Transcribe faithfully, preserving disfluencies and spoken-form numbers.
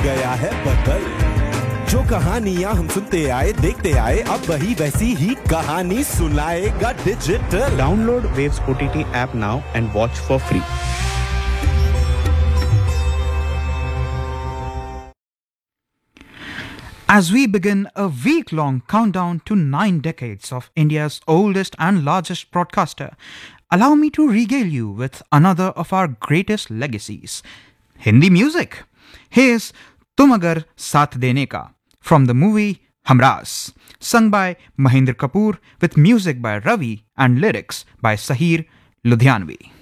गया है बदल। जो कहानियां हम सुनते आए देखते आए, अब वही वैसी ही कहानी सुनाएगा digital. Download Waves O T T app now and watch for free. As we begin a week-long countdown to nine decades of India's oldest and largest broadcaster, allow me to regale you with another of our greatest legacies, Hindi music. Here's Tum Agar Saath Dene Ka from the movie Humraas, sung by Mahendra Kapoor with music by Ravi and lyrics by Sahir Ludhianvi.